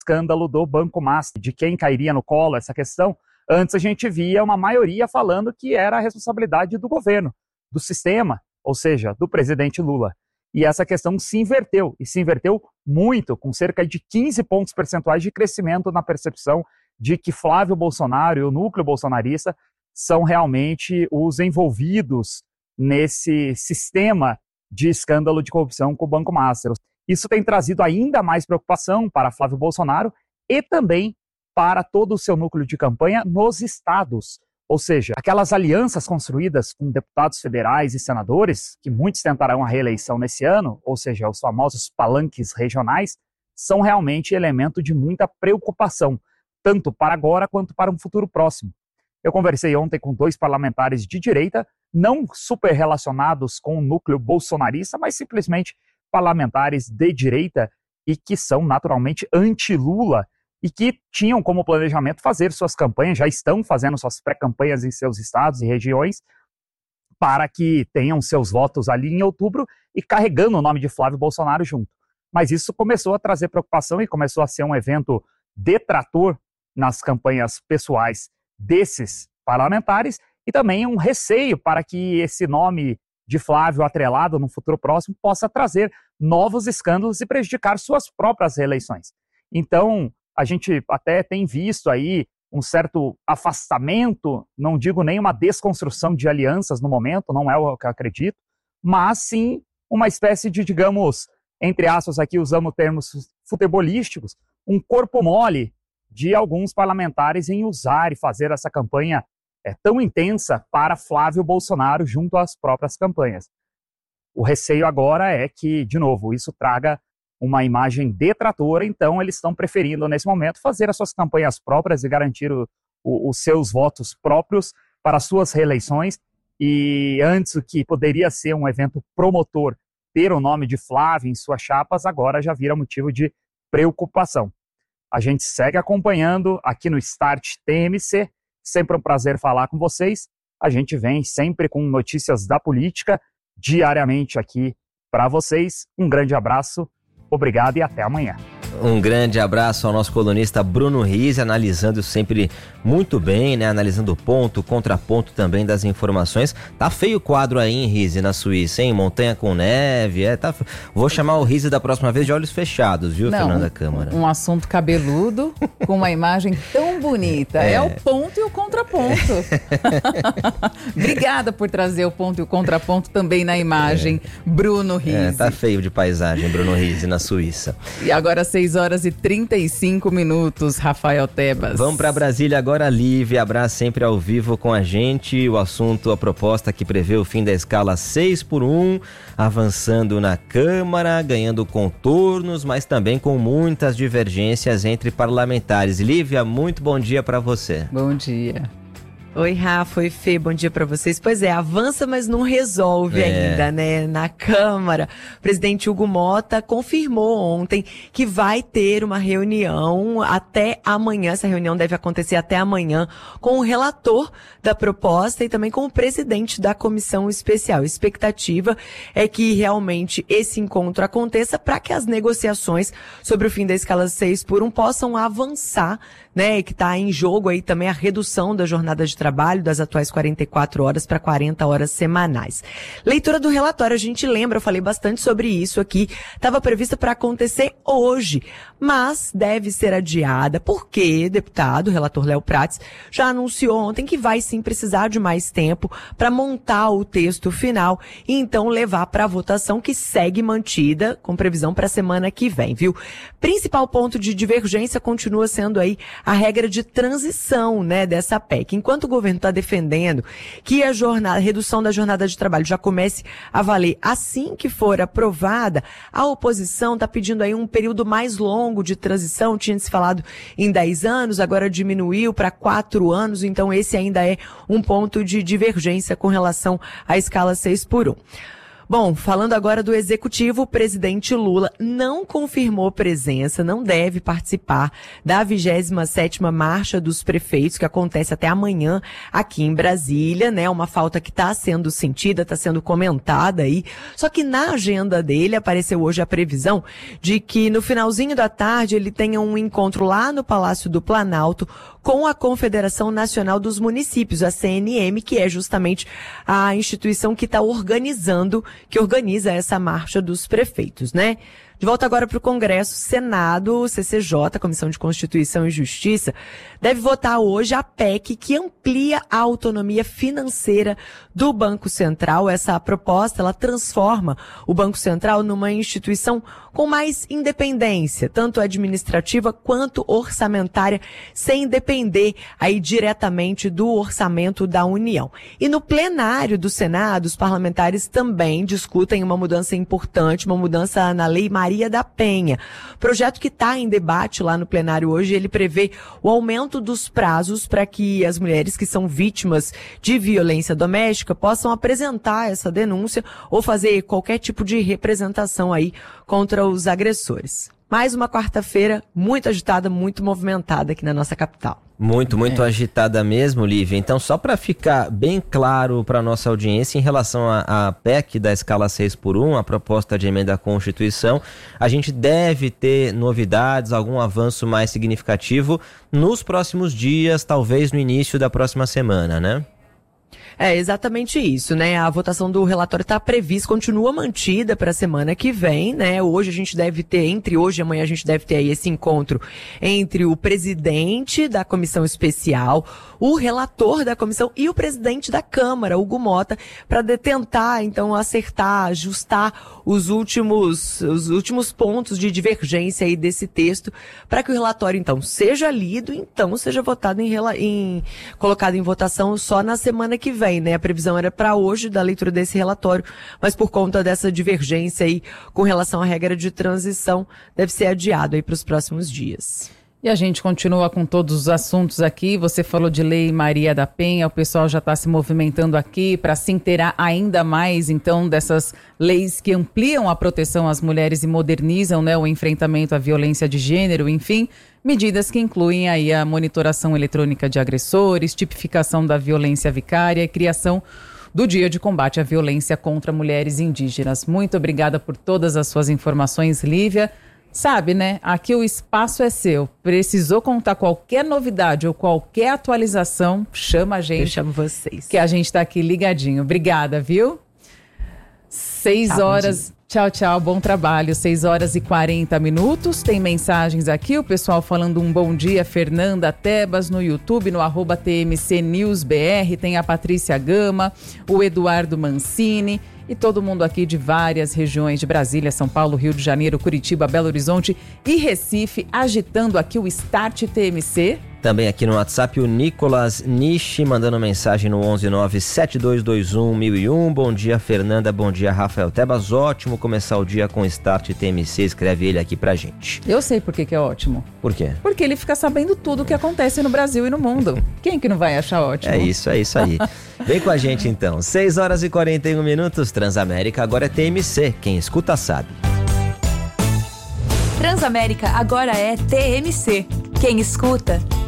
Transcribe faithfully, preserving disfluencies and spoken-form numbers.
escândalo do Banco Master, de quem cairia no colo essa questão. Antes a gente via uma maioria falando que era a responsabilidade do governo, do sistema, ou seja, do presidente Lula. E essa questão se inverteu, e se inverteu muito, com cerca de quinze pontos percentuais de crescimento na percepção de que Flávio Bolsonaro e o núcleo bolsonarista são realmente os envolvidos nesse sistema de escândalo de corrupção com o Banco Master. Isso tem trazido ainda mais preocupação para Flávio Bolsonaro e também para todo o seu núcleo de campanha nos estados. Ou seja, aquelas alianças construídas com deputados federais e senadores, que muitos tentarão a reeleição nesse ano, ou seja, os famosos palanques regionais, são realmente elemento de muita preocupação, tanto para agora quanto para um futuro próximo. Eu conversei ontem com dois parlamentares de direita, não super relacionados com o núcleo bolsonarista, mas simplesmente parlamentares de direita e que são naturalmente anti-Lula e que tinham como planejamento fazer suas campanhas, já estão fazendo suas pré-campanhas em seus estados e regiões para que tenham seus votos ali em outubro e carregando o nome de Flávio Bolsonaro junto. Mas isso começou a trazer preocupação e começou a ser um evento detrator nas campanhas pessoais desses parlamentares e também um receio para que esse nome de Flávio atrelado no futuro próximo possa trazer novos escândalos e prejudicar suas próprias reeleições. Então, a gente até tem visto aí um certo afastamento, não digo nem uma desconstrução de alianças no momento, não é o que eu acredito, mas sim uma espécie de, digamos, entre aspas aqui usamos termos futebolísticos, um corpo mole de alguns parlamentares em usar e fazer essa campanha é, tão intensa para Flávio Bolsonaro junto às próprias campanhas. O receio agora é que, de novo, isso traga uma imagem detratora, então eles estão preferindo, nesse momento, fazer as suas campanhas próprias e garantir o, o, os seus votos próprios para as suas reeleições, e antes o que poderia ser um evento promotor ter o nome de Flávio em suas chapas, agora já vira motivo de preocupação. A gente segue acompanhando aqui no Start T M C, sempre um prazer falar com vocês. A gente vem sempre com notícias da política, diariamente aqui para vocês. Um grande abraço, obrigado e até amanhã. Um grande abraço ao nosso colunista Bruno Rizzi, analisando sempre muito bem, né? Analisando ponto, contraponto também das informações. Tá feio o quadro aí, hein, Rizzi, na Suíça, hein? Montanha com neve, é, tá... Vou chamar o Rizzi da próxima vez de olhos fechados, viu, Não, Fernanda Câmara? Um assunto cabeludo, com uma imagem tão bonita. É, é o ponto e o contraponto. É. Obrigada por trazer o ponto e o contraponto também na imagem, é. Bruno Rizzi. É, tá feio de paisagem, Bruno Rizzi, na Suíça. E agora seis horas e trinta e cinco minutos, Rafael Tebas. Vamos para Brasília agora, Lívia Abraz, sempre ao vivo com a gente. O assunto, a proposta que prevê o fim da escala seis por um, avançando na Câmara, ganhando contornos, mas também com muitas divergências entre parlamentares. Lívia, muito bom dia para você. Bom dia. Oi, Rafa, oi, Fê, bom dia pra vocês. Pois é, avança, mas não resolve é. ainda, né? Na Câmara, o presidente Hugo Mota confirmou ontem que vai ter uma reunião até amanhã, essa reunião deve acontecer até amanhã, com o relator da proposta e também com o presidente da comissão especial. A expectativa é que realmente esse encontro aconteça para que as negociações sobre o fim da escala seis por um possam avançar, né? E que está em jogo aí também a redução da jornada de trabalho das atuais quarenta e quatro horas para quarenta horas semanais. Leitura do relatório, a gente lembra, eu falei bastante sobre isso aqui, estava prevista para acontecer hoje, mas deve ser adiada, porque o deputado, o relator Léo Prates, já anunciou ontem que vai sim precisar de mais tempo para montar o texto final e então levar para a votação, que segue mantida com previsão para a semana que vem, viu? Principal ponto de divergência continua sendo aí a regra de transição, né, dessa P E C. Enquanto o governo está defendendo que a jornada, a redução da jornada de trabalho já comece a valer assim que for aprovada, a oposição está pedindo aí um período mais longo de transição. Tinha se falado em dez anos, agora diminuiu para quatro anos, então esse ainda é um ponto de divergência com relação à escala seis por um. Bom, falando agora do Executivo, o presidente Lula não confirmou presença, não deve participar da vigésima sétima Marcha dos Prefeitos, que acontece até amanhã aqui em Brasília, né? Uma falta que está sendo sentida, está sendo comentada aí. Só que na agenda dele apareceu hoje a previsão de que no finalzinho da tarde ele tenha um encontro lá no Palácio do Planalto com a Confederação Nacional dos Municípios, a C N M, que é justamente a instituição que está organizando, que organiza essa marcha dos prefeitos, né? De volta agora para o Congresso, Senado, C C J, Comissão de Constituição e Justiça, deve votar hoje a P E C que amplia a autonomia financeira do Banco Central. Essa proposta, ela transforma o Banco Central numa instituição com mais independência, tanto administrativa quanto orçamentária, sem depender aí diretamente do orçamento da União. E no plenário do Senado, os parlamentares também discutem uma mudança importante, uma mudança na Lei Maria da Penha. Projeto que está em debate lá no plenário hoje, ele prevê o aumento dos prazos para que as mulheres que são vítimas de violência doméstica possam apresentar essa denúncia ou fazer qualquer tipo de representação aí contra os agressores. Mais uma quarta-feira muito agitada, muito movimentada aqui na nossa capital. Muito, muito é. agitada mesmo, Lívia. Então, só para ficar bem claro para a nossa audiência, em relação à P E C da escala seis por um, a proposta de emenda à Constituição, a gente deve ter novidades, algum avanço mais significativo nos próximos dias, talvez no início da próxima semana, né? É exatamente isso, né? A votação do relatório está prevista, continua mantida para a semana que vem, né? Hoje a gente deve ter, entre hoje e amanhã a gente deve ter aí esse encontro entre o presidente da comissão especial, o relator da comissão e o presidente da Câmara, Hugo Mota, para tentar, então, acertar, ajustar os últimos, os últimos pontos de divergência aí desse texto, para que o relatório, então, seja lido, então, seja votado em, em colocado em votação só na semana que vem. Né? A previsão era para hoje da leitura desse relatório, mas por conta dessa divergência aí com relação à regra de transição, deve ser adiado aí para os próximos dias. E a gente continua com todos os assuntos aqui. Você falou de Lei Maria da Penha, o pessoal já está se movimentando aqui para se inteirar ainda mais, então, dessas leis que ampliam a proteção às mulheres e modernizam, né, o enfrentamento à violência de gênero, enfim, medidas que incluem aí a monitoração eletrônica de agressores, tipificação da violência vicária e criação do Dia de Combate à Violência contra Mulheres Indígenas. Muito obrigada por todas as suas informações, Lívia. Sabe, né? Aqui o espaço é seu. Precisou contar qualquer novidade ou qualquer atualização, chama a gente. Eu chamo vocês. Que a gente está aqui ligadinho. Obrigada, viu? Seis tá, horas... Tchau, tchau, bom trabalho. seis horas e quarenta minutos. Tem mensagens aqui, o pessoal falando um bom dia. Fernanda Tebas no YouTube, no arroba T M C News B R. Tem a Patrícia Gama, o Eduardo Mancini e todo mundo aqui de várias regiões de Brasília, São Paulo, Rio de Janeiro, Curitiba, Belo Horizonte e Recife, agitando aqui o Start T M C. Também aqui no WhatsApp o Nicolas Nishi mandando mensagem no onze nove sete dois dois um mil e um. Bom dia, Fernanda. Bom dia, Rafael Tebas. Ótimo começar o dia com Start T M C. Escreve ele aqui pra gente. Eu sei por que que é ótimo. Por quê? Porque ele fica sabendo tudo o que acontece no Brasil e no mundo. Quem que não vai achar ótimo? É isso, é isso aí. Vem com a gente então. seis horas e quarenta e um minutos. Transamérica agora é T M C. Quem escuta sabe. Transamérica agora é T M C. Quem escuta